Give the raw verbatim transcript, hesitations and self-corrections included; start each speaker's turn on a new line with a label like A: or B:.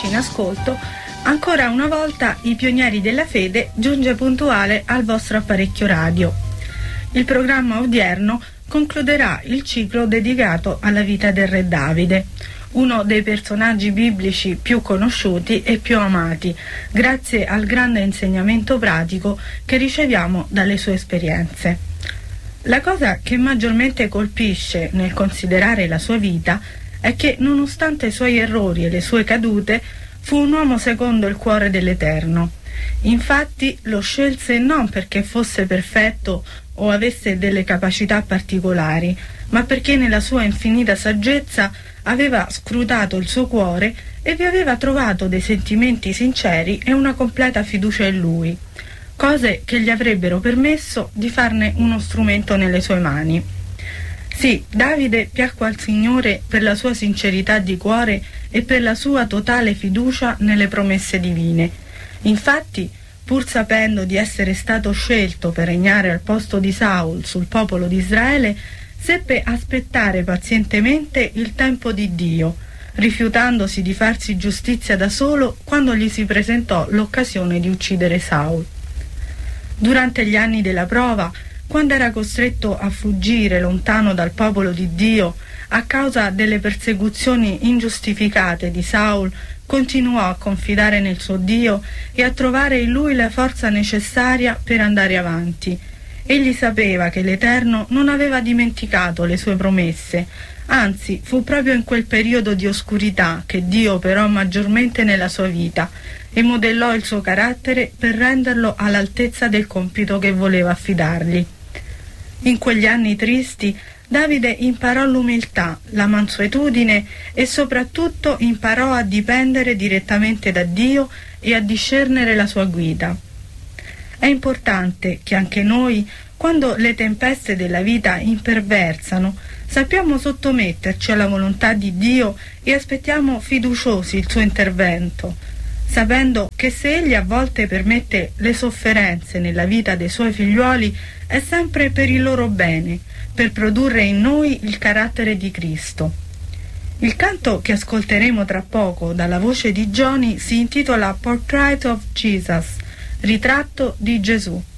A: amici in ascolto, ancora una volta I Pionieri della Fede giunge puntuale al vostro apparecchio radio. Il programma odierno concluderà il ciclo dedicato alla vita del re Davide, uno dei personaggi biblici più conosciuti e più amati, grazie al grande insegnamento pratico che riceviamo dalle sue esperienze. La cosa che maggiormente colpisce nel considerare la sua vita è che, nonostante i suoi errori e le sue cadute, fu un uomo secondo il cuore dell'Eterno. Infatti lo scelse non perché fosse perfetto o avesse delle capacità particolari, ma perché nella sua infinita saggezza aveva scrutato il suo cuore e vi aveva trovato dei sentimenti sinceri e una completa fiducia in lui, cose che gli avrebbero permesso di farne uno strumento nelle sue mani. Sì, Davide piacque al Signore per la sua sincerità di cuore e per la sua totale fiducia nelle promesse divine. Infatti, pur sapendo di essere stato scelto per regnare al posto di Saul sul popolo di Israele, seppe aspettare pazientemente il tempo di Dio, rifiutandosi di farsi giustizia da solo quando gli si presentò l'occasione di uccidere Saul. Durante gli anni della prova, quando era costretto a fuggire lontano dal popolo di Dio a causa delle persecuzioni ingiustificate di Saul, continuò a confidare nel suo Dio e a trovare in lui la forza necessaria per andare avanti. Egli sapeva che l'Eterno non aveva dimenticato le sue promesse, anzi fu proprio in quel periodo di oscurità che Dio operò maggiormente nella sua vita e modellò il suo carattere per renderlo all'altezza del compito che voleva affidargli. In quegli anni tristi Davide imparò l'umiltà, la mansuetudine e soprattutto imparò a dipendere direttamente da Dio e a discernere la sua guida. È importante che anche noi, quando le tempeste della vita imperversano, sappiamo sottometterci alla volontà di Dio e aspettiamo fiduciosi il suo intervento, sapendo che se Egli a volte permette le sofferenze nella vita dei suoi figliuoli è sempre per il loro bene, per produrre in noi il carattere di Cristo. Il canto che ascolteremo tra poco dalla voce di Johnny si intitola Portrait of Jesus, ritratto di Gesù.